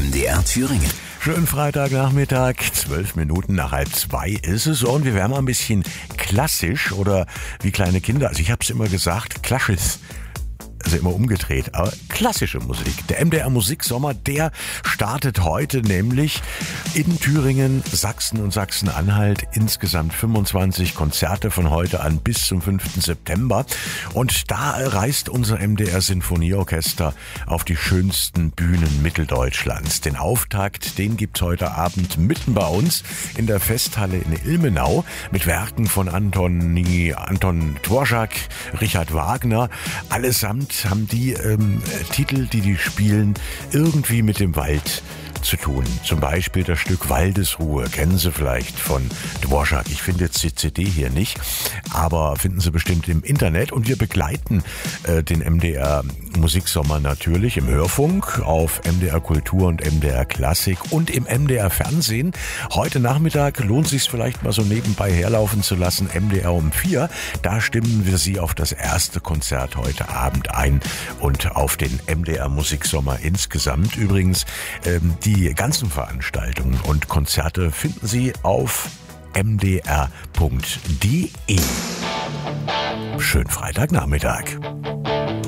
MDR Thüringen. Schönen Freitagnachmittag, 12 Minuten nach 1:30 ist es und wir werden mal ein bisschen klassisch oder wie kleine Kinder, also ich habe es immer gesagt, klassisch. Also immer umgedreht, aber klassische Musik. Der MDR Musiksommer, der startet heute nämlich in Thüringen, Sachsen und Sachsen-Anhalt. Insgesamt 25 Konzerte von heute an bis zum 5. September. Und da reist unser MDR Sinfonieorchester auf die schönsten Bühnen Mitteldeutschlands. Den Auftakt, den gibt's heute Abend mitten bei uns in der Festhalle in Ilmenau mit Werken von Anton Dvorak, Richard Wagner. Allesamt haben die Titel, die spielen, irgendwie mit dem Wald zu tun. Zum Beispiel das Stück Waldesruhe, kennen Sie vielleicht von Dvorak. Ich finde jetzt die CD hier nicht, aber finden Sie bestimmt im Internet. Und wir begleiten den MDR Musiksommer natürlich im Hörfunk auf MDR Kultur und MDR Klassik und im MDR Fernsehen. Heute Nachmittag lohnt es sich vielleicht mal so nebenbei herlaufen zu lassen. MDR um 4, da stimmen wir Sie auf das erste Konzert heute Abend ein und auf den MDR Musiksommer insgesamt. Übrigens, die ganzen Veranstaltungen und Konzerte finden Sie auf mdr.de. Schönen Freitagnachmittag.